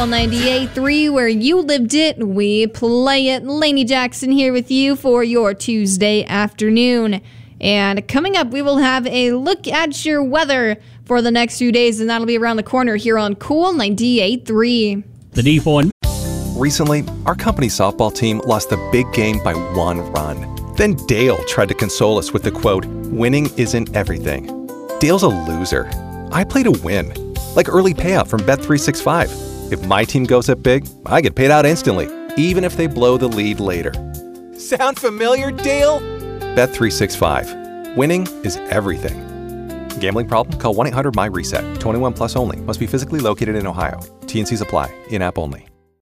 Cool 98.3, where you lived it, we play it. Lainey Jackson here with you for your Tuesday afternoon. And coming up, we will have a look at your weather for the next few days, and that'll be around the corner here on Cool 98.3. The D4. Recently, our company softball team lost the big game by 1 run. Then Dale tried to console us with the quote, "Winning isn't everything." Dale's a loser. I play to win. Like early payout from Bet365. If my team goes up big, I get paid out instantly, even if they blow the lead later. Sound familiar, Dale? Bet365. Winning is everything. Gambling problem? Call 1-800-MY-RESET. 21 plus only. Must be physically located in Ohio. T&Cs apply. In-app only.